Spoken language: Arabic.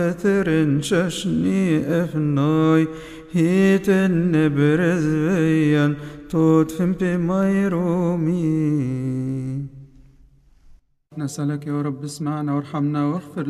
ثرن ششني افناي هيتن نبرزويا توت فين بميرومي. نسألك يا رب اسمعنا وارحمنا واغفر